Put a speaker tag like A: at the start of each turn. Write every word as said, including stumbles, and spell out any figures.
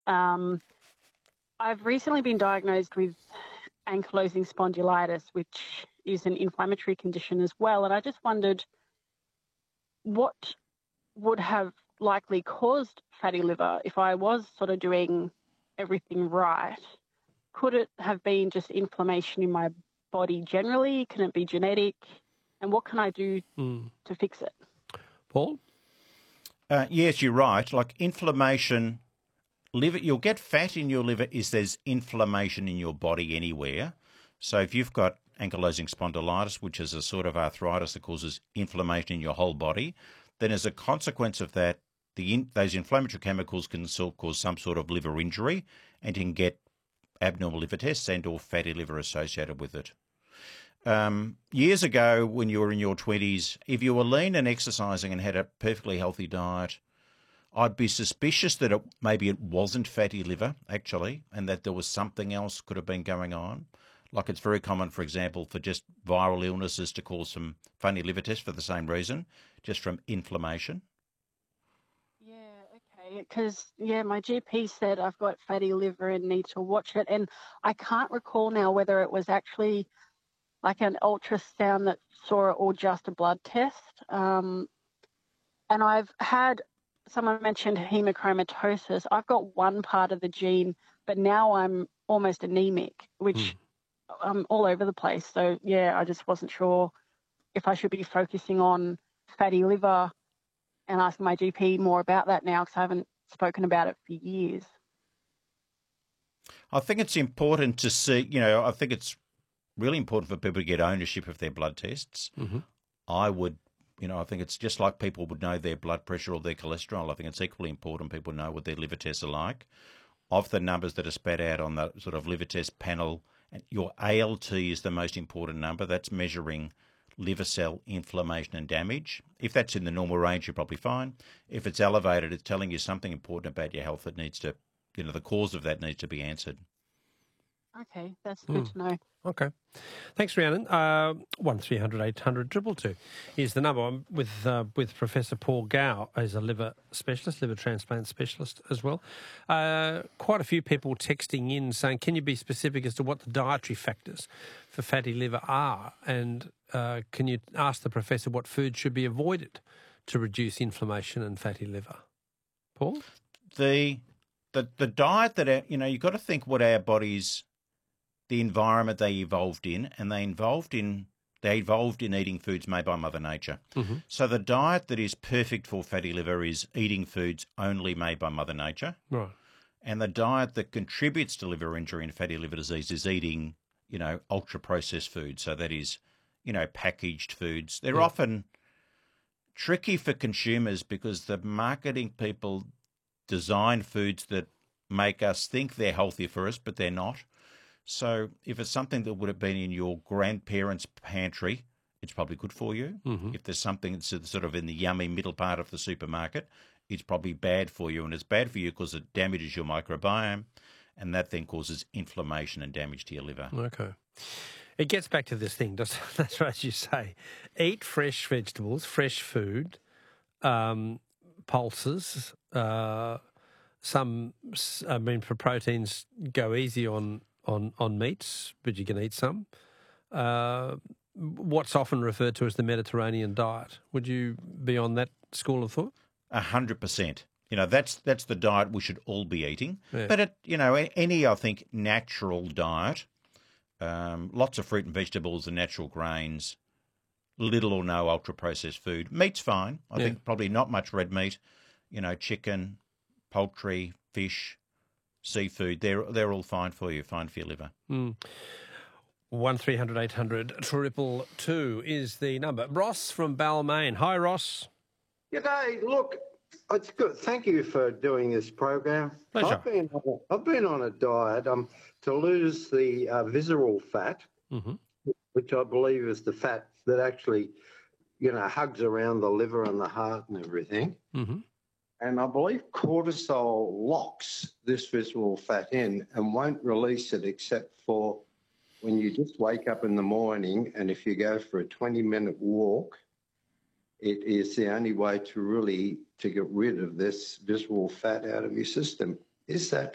A: Um, I've recently been diagnosed with ankylosing spondylitis, which is an inflammatory condition as well. And I just wondered what would have likely caused fatty liver if I was sort of doing everything right. Could it have been just inflammation in my body generally? Can it be genetic? And what can I do
B: Mm.
A: to fix it?
B: Paul?
C: Uh, yes, you're right. Like inflammation, liver, you'll get fat in your liver if there's inflammation in your body anywhere. So if you've got ankylosing spondylitis, which is a sort of arthritis that causes inflammation in your whole body, then as a consequence of that, the in, those inflammatory chemicals can so, cause some sort of liver injury, and you can get abnormal liver tests and or fatty liver associated with it. Um, years ago, when you were in your twenties, if you were lean and exercising and had a perfectly healthy diet, I'd be suspicious that it, maybe it wasn't fatty liver, actually, and that there was something else could have been going on. Like it's very common, for example, for just viral illnesses to cause some funny liver tests for the same reason, just from inflammation.
A: Yeah, okay. Because, yeah, my G P said I've got fatty liver and need to watch it. And I can't recall now whether it was actually like an ultrasound that saw it or just a blood test. Um, and I've had, someone mentioned hemochromatosis. I've got one part of the gene, but now I'm almost anemic, which
B: Mm.
A: I'm all over the place. So, yeah, I just wasn't sure if I should be focusing on fatty liver and asking my G P more about that now because I haven't spoken about it for years.
C: I think it's important to see, you know, I think it's really important for people to get ownership of their blood tests.
B: Mm-hmm.
C: I would, you know, I think it's just like people would know their blood pressure or their cholesterol. I think it's equally important people know what their liver tests are like. Of the numbers that are spat out on the sort of liver test panel, your A L T is the most important number. That's measuring liver cell inflammation and damage. If that's in the normal range, you're probably fine. If it's elevated, it's telling you something important about your health that needs to, you know, the cause of that needs to be answered.
A: Okay, that's good
B: Mm.
A: to know.
B: Okay. Thanks, Rhiannon. Uh, one three hundred eight hundred two two two is the number. I'm with uh, with Professor Paul Gow as a liver specialist, liver transplant specialist as well. Uh, quite a few people texting in saying, can you be specific as to what the dietary factors for fatty liver are? And uh, can you ask the professor what foods should be avoided to reduce inflammation and fatty liver? Paul?
C: The the the diet that our, you know, you've got to think what our bodies, the environment they evolved in, and they evolved in they evolved in eating foods made by Mother Nature.
B: Mm-hmm.
C: So the diet that is perfect for fatty liver is eating foods only made by Mother Nature.
B: Right.
C: And the diet that contributes to liver injury and fatty liver disease is eating, you know, ultra processed foods. So that is, you know, packaged foods. They're
B: Yeah.
C: often tricky for consumers because the marketing people design foods that make us think they're healthy for us, but they're not. So if it's something that would have been in your grandparents' pantry, it's probably good for you.
B: Mm-hmm.
C: If there's something that's sort of in the yummy middle part of the supermarket, it's probably bad for you. And it's bad for you because it damages your microbiome, and that then causes inflammation and damage to your liver.
B: Okay. It gets back to this thing, doesn't it? That's right, as you say. Eat fresh vegetables, fresh food, um, pulses. Uh, some, I mean, for proteins, go easy on, on, on meats, but you can eat some. Uh, what's often referred to as the Mediterranean diet. Would you be on that school of thought?
C: A hundred percent. You know, that's that's the diet we should all be eating.
B: Yeah.
C: But, it, you know, any, I think, natural diet, um, lots of fruit and vegetables and natural grains, little or no ultra-processed food. Meat's fine. I
B: Yeah.
C: think probably not much red meat, you know, chicken, poultry, fish, seafood. They're, they're all fine for you, fine for your liver.
B: Mm. one three hundred eight hundred triple two is the number. Ross from Balmain. Hi, Ross.
D: G'day. Look, it's good. Thank you for doing this program.
B: Pleasure.
D: I've been on a, I've been on a diet um, to lose the uh, visceral fat,
B: Mm-hmm.
D: which I believe is the fat that actually, you know, hugs around the liver and the heart and everything.
B: Mm-hmm.
D: And I believe cortisol locks this visceral fat in and won't release it except for when you just wake up in the morning, and if you go for a twenty-minute walk, it is the only way to really to get rid of this visceral fat out of your system. Is that